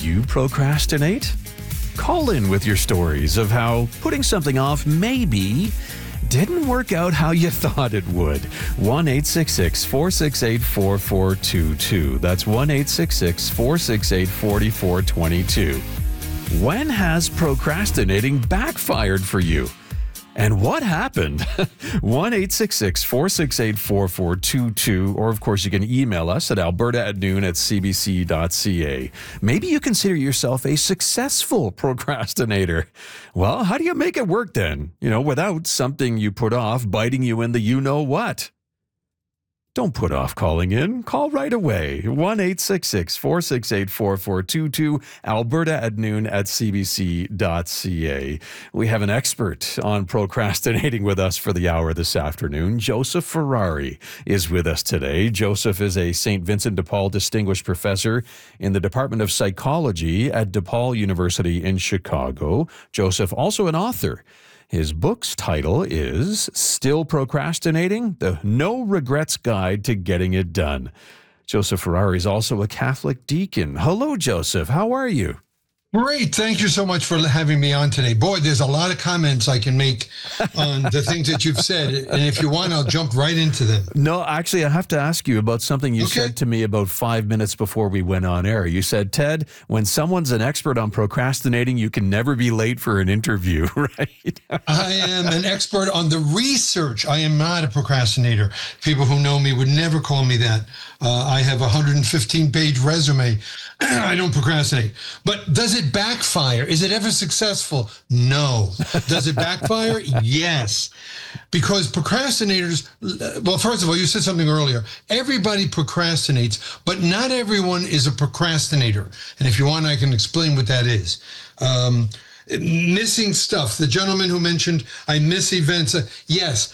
you procrastinate? Call in with your stories of how putting something off maybe didn't work out how you thought it would. 1-866-468-4422. That's 1-866-468-4422. When has procrastinating backfired for you? And what happened? 1-866-468-4422. Or, of course, you can email us at alberta@noon@cbc.ca. Maybe you consider yourself a successful procrastinator. Well, how do you make it work then? Without something you put off biting you in the you-know-what. Don't put off calling in. Call right away. 1-866-468-4422, alberta@noon@cbc.ca. We have an expert on procrastinating with us for the hour this afternoon. Joseph Ferrari is with us today. Joseph is a St. Vincent de Paul Distinguished Professor in the Department of Psychology at DePaul University in Chicago. Joseph, also an author. His book's title is Still Procrastinating? The No Regrets Guide to Getting It Done. Joseph Ferrari is also a Catholic deacon. Hello, Joseph. How are you? Great. Thank you so much for having me on today. Boy, there's a lot of comments I can make on the things that you've said. And if you want, I'll jump right into them. No, actually, I have to ask you about something you said to me about 5 minutes before we went on air. You said, Ted, when someone's an expert on procrastinating, you can never be late for an interview, right? I am an expert on the research. I am not a procrastinator. People who know me would never call me that. I have a 115-page resume. I don't procrastinate. But does it backfire? Is it ever successful? No. Does it backfire? Yes. Because procrastinators, well, first of all, you said something earlier. Everybody procrastinates, but not everyone is a procrastinator. And if you want, I can explain what that is. Missing stuff. The gentleman who mentioned, I miss events. Yes,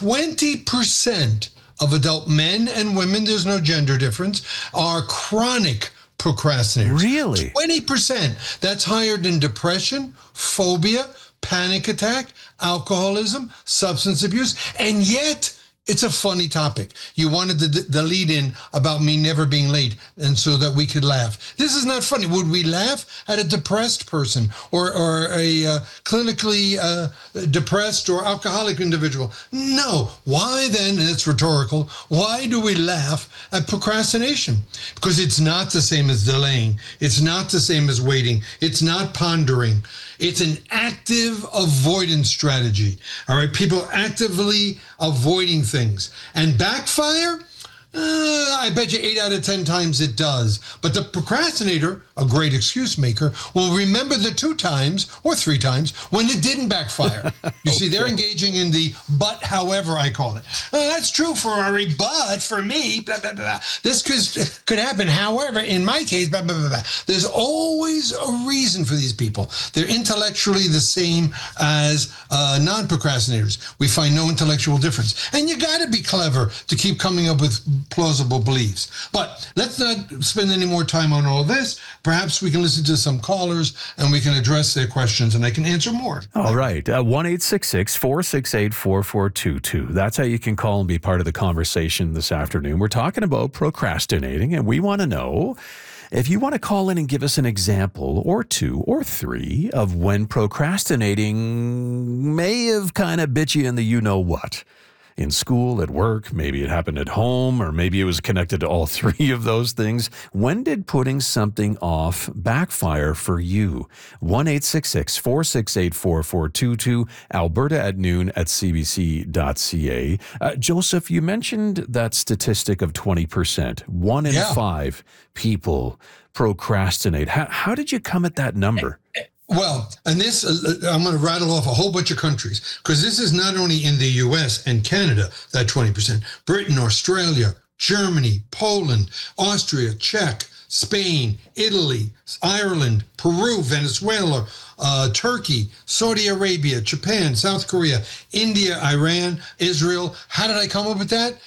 20% of adult men and women, there's no gender difference, are chronic procrastinators. Really? 20%. That's higher than depression, phobia, panic attack, alcoholism, substance abuse, and yet it's a funny topic. You wanted the lead in about me never being late, and so that we could laugh. This is not funny. Would we laugh at a depressed person or a clinically depressed or alcoholic individual? No. Why then, and it's rhetorical, why do we laugh at procrastination? Because it's not the same as delaying. It's not the same as waiting. It's not pondering. It's an active avoidance strategy. All right, people actively avoiding things. And backfire? I bet you 8 out of 10 times it does. But the procrastinator, a great excuse maker, will remember the 2 times or 3 times when it didn't backfire. You see, they're engaging in the but however, I call it. That's true, Ferrari, but for me, blah, blah, blah. This could happen. However, in my case, blah, blah, blah, blah. There's always a reason for these people. They're intellectually the same as non-procrastinators. We find no intellectual difference. And you got to be clever to keep coming up with plausible beliefs. But let's not spend any more time on all this. Perhaps we can listen to some callers and we can address their questions and I can answer more. All right. 1-866-468-4422. That's how you can call and be part of the conversation this afternoon. We're talking about procrastinating, and we want to know if you want to call in and give us an example or 2 or 3 of when procrastinating may have kind of bit you in the you-know-what. In school, at work, maybe it happened at home, or maybe it was connected to all 3 of those things. When did putting something off backfire for you? 1-866-468-4422, alberta@noon@cbc.ca. Joseph, you mentioned that statistic of 20%. 1 in 5 people procrastinate. How did you come at that number? Well, and this, I'm going to rattle off a whole bunch of countries, because this is not only in the U.S. and Canada, that 20%, Britain, Australia, Germany, Poland, Austria, Czech, Spain, Italy, Ireland, Peru, Venezuela, Turkey, Saudi Arabia, Japan, South Korea, India, Iran, Israel. How did I come up with that?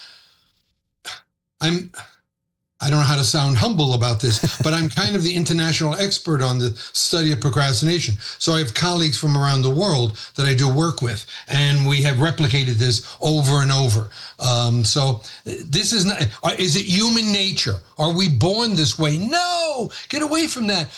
I don't know how to sound humble about this, but I'm kind of the international expert on the study of procrastination. So I have colleagues from around the world that I do work with, and we have replicated this over and over. So this is not, is it human nature? Are we born this way? No, get away from that.